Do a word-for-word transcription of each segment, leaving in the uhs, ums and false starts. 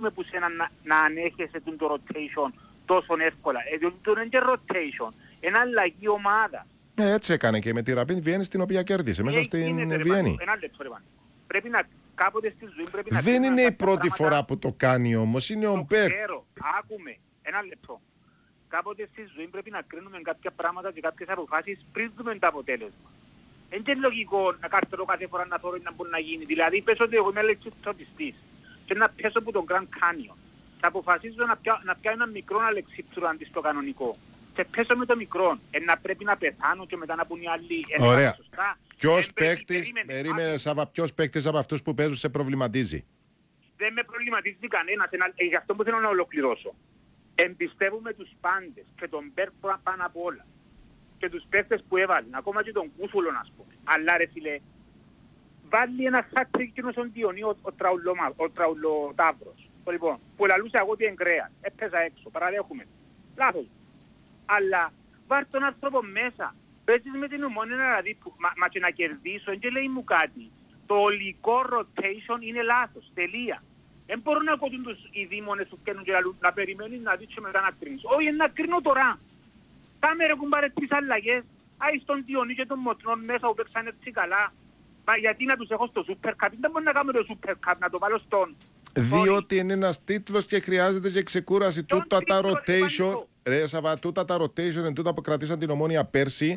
θέλουμε που σένα να, να ανέχεσαι το rotation τόσο εύκολα. Ε, διότι το είναι και rotation. Ένα αλλαγή ομάδα. Ε, έτσι έκανε και με τη Rapid Βιέννη, την οποία κέρδισε μέσα στην Βιέννη. Ένα λεπτό, ρε, πρέπει να κάποτε στη ζωή πρέπει να... Δεν είναι η πρώτη φορά που το κάνει όμως, είναι ο Μπέρκ. Ξέρω, άκουμε, ένα λεπτό. Κάποτε στη ζωή πρέπει να κρίνουμε κάποια πράγματα και κάποιες αποφάσεις πριν δούμε το αποτέλεσμα. Δεν είναι λογικό να κάθομαι κάθε φορά να θωρώ να μπορεί να γίνει. Δηλαδή πες ότι εγώ είμαι αλεξιπτωτιστής και να πέσω από τον Grand Canyon. Θα αποφασίζω να πιάω, να πιάω ένα μικρό αλεξιπτωτο αντί στο κανονικό. Και πέσω με το μικρό. Ε, να πρέπει να πεθάνω και μετά να πούν οι άλλοι. Ωραία. Ποιος παίκτης, περίμενε Σάβα, ποιος παίκτης από αυτούς που παίζουν σε προβληματίζει? Δεν με προβληματίζει κανένας. Ε, γι' αυτό που θέλω να ολοκληρώσω. Εμπιστεύουμε τους πάντες και τον Μπέρκ πάνω απ' όλα. Και τους παίκτες που έβαλαν, ακόμα και τον Κούφουλο να πούμε. Αλλά ρε φίλε, βάλει ένα χάτρικ κοινός ο Διονύ, ο, ο Τραουλοτάβρος. Λοιπόν, που λαλούσα εγώ ότι εγκρέα. Έπαιζα έξω, παραδέχομαι. Λάθος. Αλλά βάρ' τον άνθρωπο μέσα. Παίζεις με την Ομόνια δηλαδή, μα, μα και να κερδίσω, και λέει μου κάτι. Το ολικό rotation είναι λάθος. Τελεία. Δεν μπορούν να κόντουν τους οι δήμονες που κάνουν και λαλούν, να περιμένεις να δεις και μετά να κρίνεις. Όχι, να κρίνω τώρα. Κάμε ρε κουμπάρε τις αλλαγές. Άι στον Διονύ και τον Μοτρών μέσα που παίξαν έτσι καλά. Μα γιατί να τους έχω στο Super Cup. Δεν μπορεί να κάνω το Super Cup, να το βάλω στον... Διότι είναι ένας τίτλος και χρειάζεται και ξεκούραση. Τούτα τα rotation, ρε Σαββα, τούτα τα rotation είναι τούτα που κρατήσαν την Ομόνια πέρσι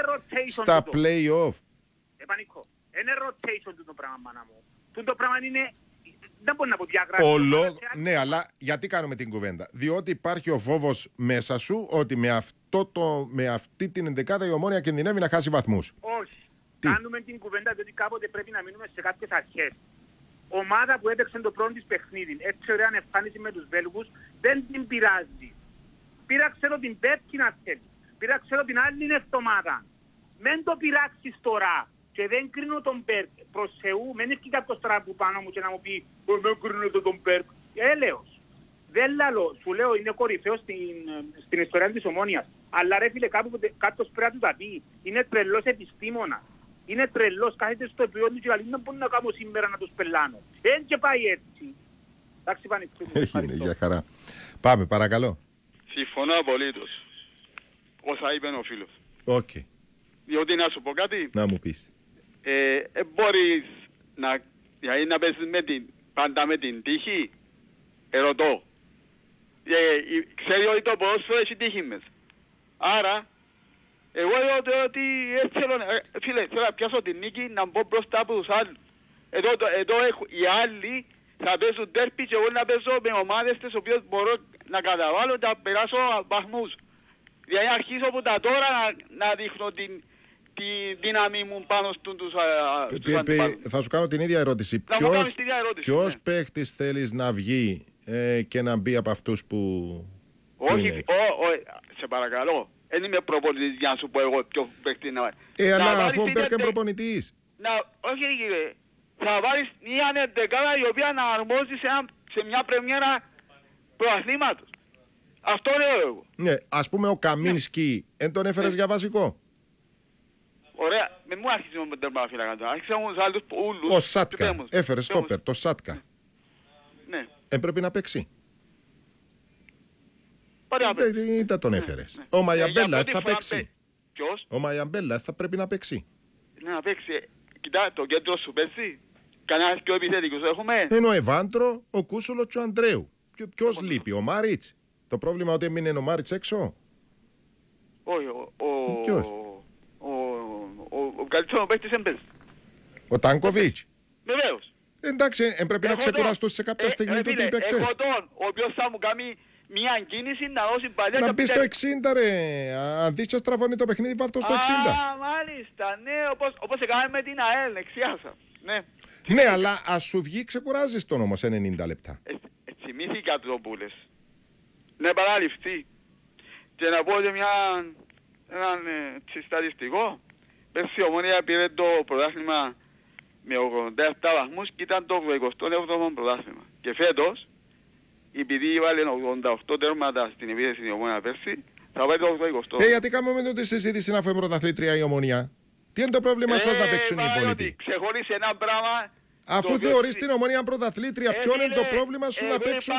στα play-off. Επανικό. Είναι rotation το πράγμα, μάνα μου. Το πράγμα είναι... Δεν μπορεί να πω διαγράφει. Ολό... Ναι, αλλά γιατί κάνουμε την κουβέντα? Διότι υπάρχει ο φόβος μέσα σου ότι με, αυτό το... με αυτή την ενδεκάδα η Ομόνια κινδυνεύει να χάσει βαθμούς. Όχι. Τι? Κάνουμε την κουβέντα διότι κάποτε πρέπει να μείνουμε σε κάποιες αρχές. Ομάδα που έπαιξε το πρώτο της παιχνίδι, έτσι ωραία εμφάνιση με τους Βέλγους, δεν την πειράζει. Πήραξε την πέπκη να θέλει. Πήραξε την άλλη εβδομάδα. Μεν το πειράξεις τώρα. Και δεν κρίνω τον Μπέρκ. Προς Θεού, μην έρχει κάποιος τώρα που πάνω μου και να μου πει «Δεν κρίνω τον Μπέρκ». Έλεος. Δεν λαλώ. Σου λέω είναι κορυφαίος στην, στην ιστορία της Ομόνιας. Αλλά ρε φίλε κάποιος πρέπει να του τα πει. Είναι τρελός επιστήμονας. Είναι τρελός. Κάθεται στο επίπεδο του και λέει «Δεν μπορεί να κάνω σήμερα να τους πελάνω». Δεν και πάει έτσι. Εντάξει Πανεξίδη. Έγινε για χαρά. Πάμε παρακαλώ. Συμφωνώ απολύτως. Όσα είπε ο φίλος. Οκ. Okay. Διότι να σου πω κάτι. Να μου πεις. Ε, ε, μπορείς να, δηλαδή να παίζεις με την, πάντα με την τύχη. Ερωτώ. Ε, ε, ξέρει ότι το ποδόσφαιρο έχει τύχη μέσα. Άρα, εγώ λέω ότι έτσι θέλω, ε, φίλε, θέλω να πιάσω την νίκη να μπω μπροστά από τους άλλους. Εδώ, εδώ έχω, οι άλλοι θα παίζουν τέρπι και εγώ να παίζω με ομάδες τις οποίες μπορώ να καταβάλω και να περάσω βαθμούς. Δηλαδή αρχίσω από τα τώρα να, να δείχνω την, τη δύναμη μου πάνω στους αντιπάλους. Θα σου κάνω την ίδια ερώτηση. Ποιος, ποιος ναι. παίχτης θέλεις να βγει ε, και να μπει από αυτούς που... Όχι, που ο, ο, σε παρακαλώ. Δεν είμαι προπονητής για να σου πω εγώ ποιο παίχτη να βάλει. Ε, αλλά αφού ο Μπέρκ είναι προπονητής. Να, όχι κύριε. Θα βάλεις μια εντεκάδα η οποία να αρμόζει σε, σε μια πρεμιέρα προαθλήματος. Αυτό λέω εγώ. Ναι, ας πούμε ο Καμίνσκι, δεν ναι. τον έφερες ναι. για βασικό. Ωραία, με μου άρχισε με τον τερματοφύλακα. Άρχισε όμως άλλους ούλους. Ο Σάτκα, έφερε στόπερ, το Σάτκα. Ναι. Ε, πρέπει να παίξει. Ωραία, δεν τα τον έφερες. Ναι, ναι. Ο Μαϊαμπέλα θα παίξει. Ποιος? Ο Μαϊαμπέλα θα πρέπει να παίξει. Ναι, να παίξει. Κοιτά, το κέντρο σου παίξει. Κανένας πιο επιθετικός έχουμε. Είναι ο Εβάντρο, ο Κούσουλο και ο Αντρέου. Ποιος λείπει, ο Μάριτς? Το πρόβλημα ότι έμεινε ο Μάριτς έξω. Όχι, ο... Ποιος? Ο καλύτερος παίκτης έμπαιζε. Ο Τάνκοβιτς. Βεβαίως. Εντάξει, έπρεπε να ξεκουραστούν σε κάποια στιγμή τότε οι παίκτες. Έχω τον, ο οποίος θα μου κάνει μια κίνηση να δώσει παλιά... Να μπει στο εξήντα ρε, αν δεις και στραβώνει το παιχνίδι βάλ' το στο εξήντα. Α, μάλιστα, ναι, όπως, όπως έκαμε με την ΑΕΛ, εξιάσα. Ναι. Ναι, αλλά ας σου βγει ξεκουράζεις τον όμως ενενήντα λεπτά. Ε, ε, θυμήθηκα το που λες. Ναι, παραληφθεί. Και να πω και μια, έναν ε, στατιστικό. Πέρσι η Ομόνια πήρε το πρωτάθλημα με ογδόντα επτά βαθμούς και ήταν το εικοστό έβδομο πρωτάθλημα. Και φέτος, επειδή βάλει ογδόντα οκτώ τέρματα στην επίθεση η Ομόνια πέρσι, θα πάει το εικοστό. Ε, γιατί κάνουμε με τη συζήτηση να φέρουμε πρωταθλήτρια η Ομόνια? Τι είναι το πρόβλημα ε, σας να παίξουν οι υπόλοιποι? Ξεχώρισε ένα πράγμα. Αφού θεωρείς την Ομόνια πρωταθλήτρια, ποιο είναι το πρόβλημα σου να παίξουν